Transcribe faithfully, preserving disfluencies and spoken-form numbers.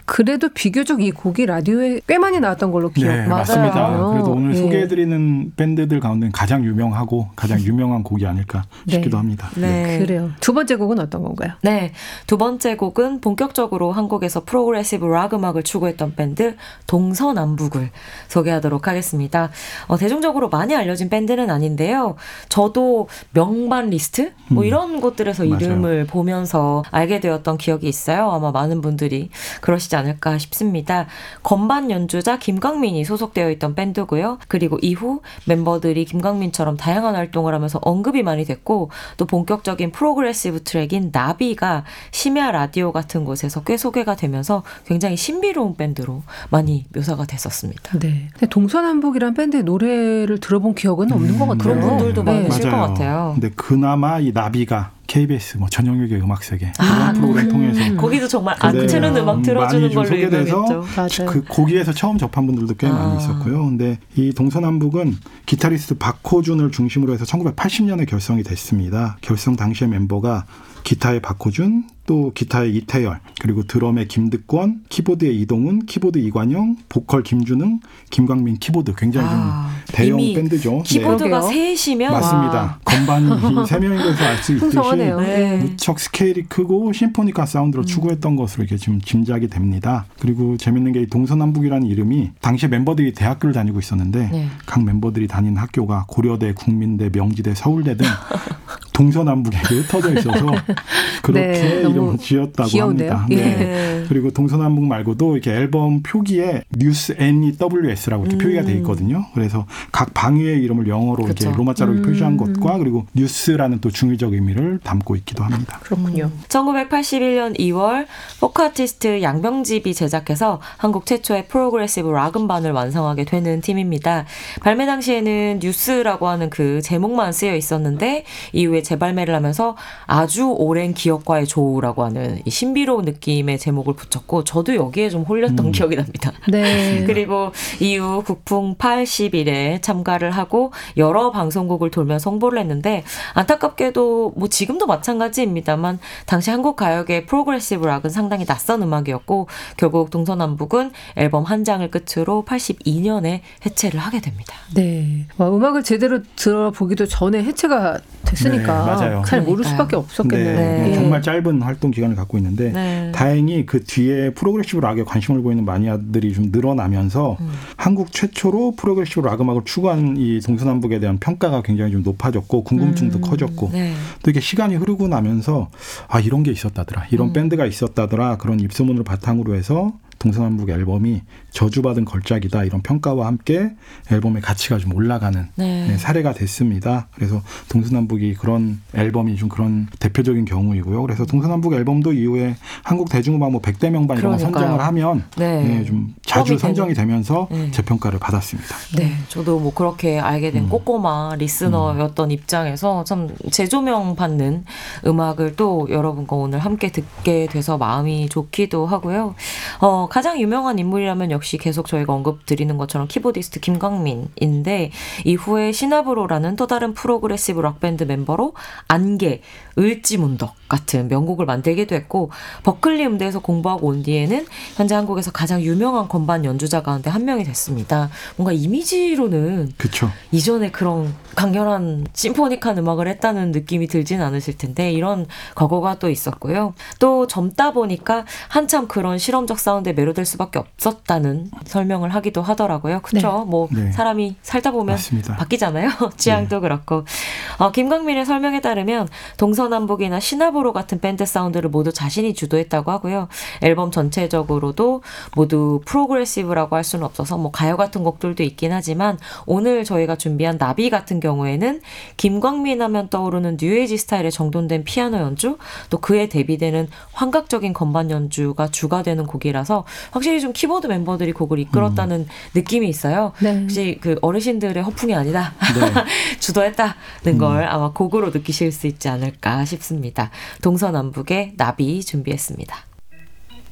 그래도 비교적 이 곡이 라디오에 꽤 많이 나왔던 걸로 기억. 네, 맞습니다. 그래도 오늘 네. 소개해드리는 밴드들 가운데 가장 유명하고 가장 유명한 곡이 아닐까 싶기도 네. 합니다. 네. 네. 그래요. 두 번째 곡은 어떤 건가요? 네, 두 번째 곡은 본격적으로 한국에서 프로그레시브 락 음악을 추구했던 밴드 동서남북을 소개하도록 하겠습니다. 어, 대중적으로 많이 알려진 밴드는 아닌데요. 저도 명반 리스트? 뭐 이런 음. 곳들에서 이름을 맞아요. 보면서 알게 되었던 기억이 있어요. 아마 많은 분들이 그러시지 않을까 싶습니다. 건반 연주자 김광민이 소속되어 있던 밴드고요. 그리고 이후 멤버들이 김광민처럼 다양한 활동을 하면서 언급이 많이 됐고 또 본격적인 프로그레시브 트랙인 나비가 심야 라디오 같은 곳에서 꽤 소개가 되면서 굉장히 신비로운 밴드로 많이 묘사가 됐었습니다. 네. 근데 동서남북이란 밴드의 노래를 들어본 기억은 없는 음, 것 같아요. 그런 분들도 네. 많으실 맞아요. 것 같아요. 근데 그나마 이 나비가 케이비에스 뭐 전영역의 음악세계 아, 이런 프로그램 음. 통해서 거기도 정말 안 트는 음악 틀어주는 걸로 유명했죠. 그 거기에서 처음 접한 분들도 꽤 아. 많이 있었고요. 근데 이 동서남북은 기타리스트 박호준을 중심으로 해서 천구백팔십 년에 결성이 됐습니다. 결성 당시의 멤버가 기타의 박호준, 또 기타의 이태열, 그리고 드럼의 김득권, 키보드의 이동훈, 키보드 이관영, 보컬 김준흥, 김광민 키보드. 굉장히 아, 좀 대형 밴드죠. 키보드가 네. 셋이면 맞습니다. 와. 건반이 세 명인 것을 알 수 있듯이 네. 무척 스케일이 크고 심포니카 사운드로 음. 추구했던 것으로 이렇게 지금 짐작이 됩니다. 그리고 재밌는 게 동서남북이라는 이름이 당시 멤버들이 대학교를 다니고 있었는데 네. 각 멤버들이 다니는 학교가 고려대, 국민대, 명지대, 서울대 등 동서남북에 흩어져 있어서 그렇게 네, 이름을 지었다고 귀여운데요? 합니다. 네. 네. 그리고 동서남북 말고도 이렇게 앨범 표기에 뉴스 엔이더블유에스라고 이렇게 음. 표기가 돼 있거든요. 그래서 각 방위의 이름을 영어로 그쵸. 이렇게 로마자로 음. 표시한 것과 그리고 뉴스라는 또 중의적 의미를 담고 있기도 합니다. 그렇군요. 음. 천구백팔십일 년 이월 포크 아티스트 양병집이 제작해서 한국 최초의 프로그레시브 락 음반을 완성하게 되는 팀입니다. 발매 당시에는 뉴스라고 하는 그 제목만 쓰여 있었는데 이후에 재발매를 하면서 아주 오랜 기억과의 조우라고 하는 이 신비로운 느낌의 제목을 붙였고 저도 여기에 좀 홀렸던 음. 기억이 납니다. 네. 그리고 이후 국풍 팔십일에 참가를 하고 여러 방송국을 돌면서 홍보를 했는데 안타깝게도 뭐 지금도 마찬가지입니다만 당시 한국 가요계 프로그레시브 락은 상당히 낯선 음악이었고 결국 동서남북은 앨범 한 장을 끝으로 팔십이 년에 해체를 하게 됩니다. 네. 와, 음악을 제대로 들어보기도 전에 해체가 됐으니까 네, 맞아요. 잘 모를 수밖에 없었겠네요. 네, 네. 정말 짧은 활동 기간을 갖고 있는데 네. 다행히 그 뒤에 프로그레시브 락에 관심을 보이는 마니아들이 좀 늘어나면서 음. 한국 최초로 프로그레시브 락 음악을 추구하는 이 동서남북에 대한 평가가 굉장히 좀 높아졌고 궁금증도 음. 커졌고 네. 또 이게 시간이 흐르고 나면서 아 이런 게 있었다더라 이런 음. 밴드가 있었다더라 그런 입소문을 바탕으로 해서 동서남북 앨범이 저주받은 걸작이다 이런 평가와 함께 앨범의 가치가 좀 올라가는 네. 네, 사례가 됐습니다. 그래서 동서남북이 그런 앨범이 좀 그런 대표적인 경우이고요. 그래서 동서남북 앨범도 이후에 한국 대중음악 뭐 백 대 명반 이런 거 선정을 하면 네. 네, 좀 자주 선정이 되면서 네. 재평가를 받았습니다. 네, 저도 뭐 그렇게 알게 된 음. 꼬꼬마 리스너였던 음. 입장에서 참 재조명 받는 음악을 또 여러분과 오늘 함께 듣게 돼서 마음이 좋기도 하고요. 어, 가장 유명한 인물이라면 역시 계속 저희가 언급드리는 것처럼 키보디스트 김광민인데 이후에 시나브로라는 또 다른 프로그레시브 락밴드 멤버로 안개, 을지문덕 같은 명곡을 만들기도 했고 버클리 음대에서 공부하고 온 뒤에는 현재 한국에서 가장 유명한 건반 연주자 가운데 한 명이 됐습니다. 뭔가 이미지로는 그쵸. 이전에 그런 강렬한 심포닉한 음악을 했다는 느낌이 들진 않으실 텐데 이런 과거가 또 있었고요. 또 젊다 보니까 한참 그런 실험적 사운드에 매료될 수밖에 없었다는 설명을 하기도 하더라고요. 그렇죠? 네. 뭐 네. 사람이 살다 보면 맞습니다. 바뀌잖아요. 취향도 네. 그렇고. 어, 김광민의 설명에 따르면 동서남북이나 시나브로 같은 밴드 사운드를 모두 자신이 주도했다고 하고요. 앨범 전체적으로도 모두 프로그레시브라고 할 수는 없어서 뭐 가요 같은 곡들도 있긴 하지만 오늘 저희가 준비한 나비 같은 경우에는 김광민 하면 떠오르는 뉴에이지 스타일의 정돈된 피아노 연주 또 그에 대비되는 환각적인 건반 연주가 주가 되는 곡이라서 확실히 좀 키보드 멤버들이 곡을 이끌었다는 음. 느낌이 있어요. 네. 혹시 그 어르신들의 허풍이 아니다. 네. 주도했다는 음. 걸 아마 곡으로 느끼실 수 있지 않을까 싶습니다. 동서남북의 나비 준비했습니다.